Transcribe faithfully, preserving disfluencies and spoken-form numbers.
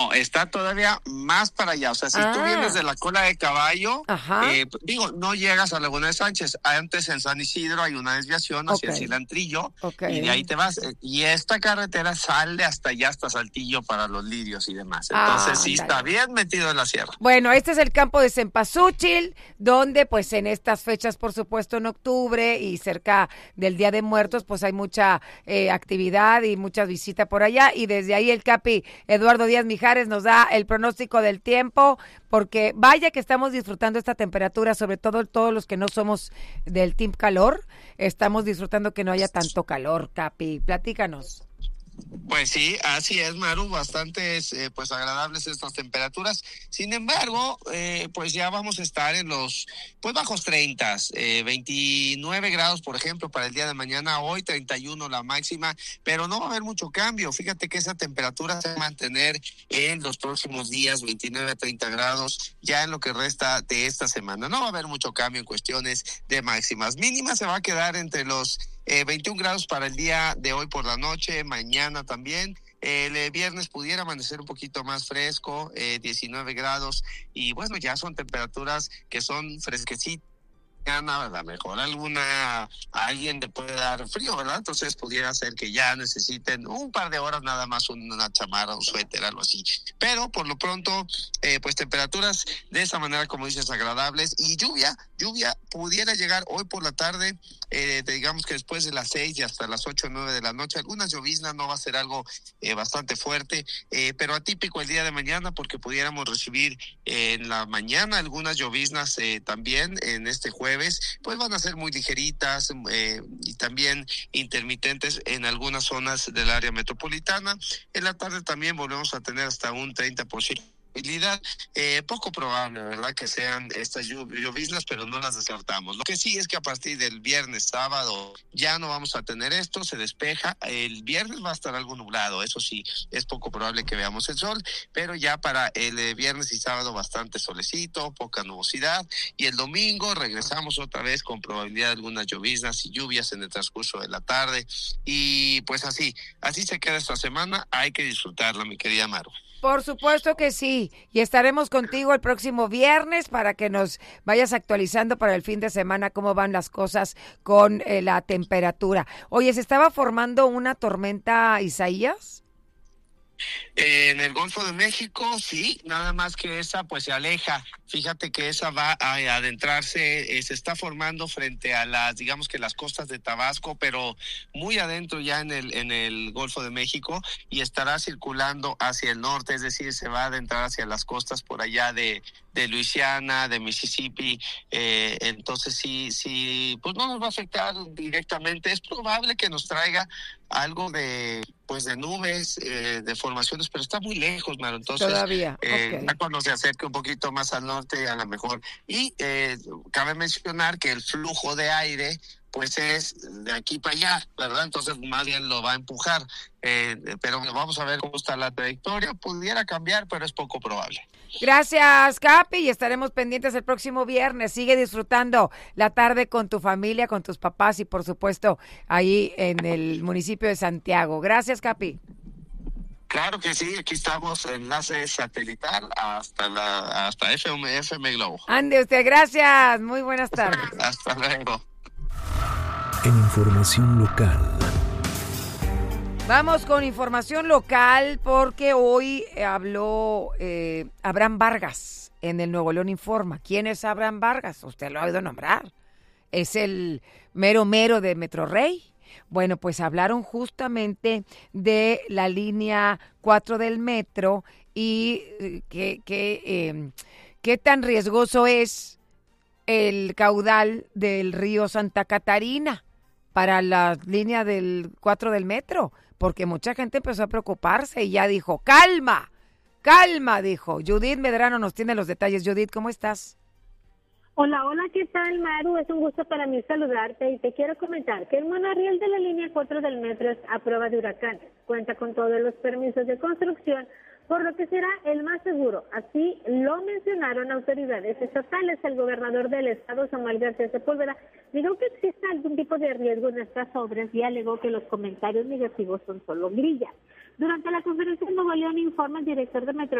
No, está todavía más para allá. O sea, si ah. tú vienes de la Cola de Caballo, eh, digo, no llegas a Laguna de Sánchez. Antes en San Isidro hay una desviación hacia okay. el Cilantrillo okay. y de ahí te vas. Y esta carretera sale hasta allá, hasta Saltillo para los Lirios y demás. Entonces ah, sí dale. Está bien metido en la sierra. Bueno, este es el campo de Cempasúchil, donde pues en estas fechas, por supuesto, en octubre y cerca del Día de Muertos, pues hay mucha eh, actividad y mucha visita por allá. Y desde ahí el Capi Eduardo Díaz Mijares nos da el pronóstico del tiempo, porque vaya que estamos disfrutando esta temperatura, sobre todo todos los que no somos del team calor, estamos disfrutando que no haya tanto calor. Capi, platícanos. Pues sí, así es, Maru, bastante eh, pues agradables estas temperaturas. Sin embargo, eh, pues ya vamos a estar en los pues bajos treinta, eh, veintinueve grados, por ejemplo, para el día de mañana, hoy treinta y uno la máxima, pero no va a haber mucho cambio. Fíjate que esa temperatura se va a mantener en los próximos días, veintinueve a treinta grados, ya en lo que resta de esta semana. No va a haber mucho cambio en cuestiones de máximas. Mínimas se va a quedar entre los Eh, veintiún grados para el día de hoy por la noche, mañana también. El eh, viernes pudiera amanecer un poquito más fresco, eh, diecinueve grados, y bueno, ya son temperaturas que son fresquecitas. A lo mejor alguna, a alguien le puede dar frío, ¿verdad? Entonces pudiera ser que ya necesiten un par de horas nada más una chamarra, un suéter, algo así. Pero por lo pronto, eh, pues temperaturas de esa manera, como dices, agradables. Y lluvia, lluvia pudiera llegar hoy por la tarde, eh, digamos que después de las seis y hasta las ocho o nueve de la noche. Algunas lloviznas, no va a ser algo eh, bastante fuerte, eh, pero atípico el día de mañana, porque pudiéramos recibir eh, en la mañana algunas lloviznas eh, también en este jueves. Pues van a ser muy ligeritas eh, y también intermitentes en algunas zonas del área metropolitana. En la tarde también volvemos a tener hasta un treinta por ciento. Eh, poco probable, ¿verdad?, que sean estas lloviznas, pero no las descartamos. Lo que sí es que a partir del viernes, sábado, ya no vamos a tener esto, se despeja. El viernes va a estar algo nublado, eso sí, es poco probable que veamos el sol, pero ya para el eh, viernes y sábado bastante solecito, poca nubosidad, y el domingo regresamos otra vez con probabilidad de algunas lloviznas y lluvias en el transcurso de la tarde, y pues así, así se queda esta semana. Hay que disfrutarla, mi querida Maru. Por supuesto que sí, y estaremos contigo el próximo viernes para que nos vayas actualizando para el fin de semana cómo van las cosas con eh, la temperatura. Oye, ¿se estaba formando una tormenta, Isaías? Eh, en el Golfo de México, sí, nada más que esa pues se aleja. Fíjate que esa va a adentrarse, eh, se está formando frente a las, digamos que las costas de Tabasco, pero muy adentro ya en el en el Golfo de México, y estará circulando hacia el norte, es decir, se va a adentrar hacia las costas por allá de, de Luisiana, de Mississippi. Eh, entonces sí, sí, pues no nos va a afectar directamente. Es probable que nos traiga algo de pues de nubes, eh, de formaciones, pero está muy lejos, Maro. Entonces, todavía, eh, okay. ya cuando se acerque un poquito más al norte, a lo mejor. Y eh, cabe mencionar que el flujo de aire pues es de aquí para allá, ¿verdad? Entonces más bien lo va a empujar, eh, pero vamos a ver cómo está la trayectoria. Pudiera cambiar, pero es poco probable. Gracias, Capi, y estaremos pendientes el próximo viernes. Sigue disfrutando la tarde con tu familia, con tus papás y por supuesto ahí en el municipio de Santiago. Gracias, Capi. Claro que sí, aquí estamos, enlace satelital hasta la hasta F M, F M Globo. Ande usted, gracias, muy buenas tardes. Hasta luego. En información local. Vamos con información local porque hoy habló eh, Abraham Vargas en el Nuevo León Informa. ¿Quién es Abraham Vargas? Usted lo ha oído nombrar. Es el mero mero de Metrorrey. Bueno, pues hablaron justamente de la línea cuatro del metro y eh, que, que, eh, qué tan riesgoso es el caudal del río Santa Catarina para la línea del cuatro del metro, porque mucha gente empezó a preocuparse y ya dijo, calma, calma, dijo. Judith Medrano nos tiene los detalles. Judith, ¿cómo estás? Hola, hola, ¿qué tal, Maru? Es un gusto para mí saludarte y te quiero comentar que el monorriel de la línea cuatro del metro es a prueba de huracanes. Cuenta con todos los permisos de construcción, por lo que será el más seguro. Así lo mencionaron autoridades estatales. El gobernador del estado, Samuel García Sepúlveda, negó que exista algún tipo de riesgo en estas obras y alegó que los comentarios negativos son solo grilla. Durante la conferencia en Nuevo León Informa, el director de Metro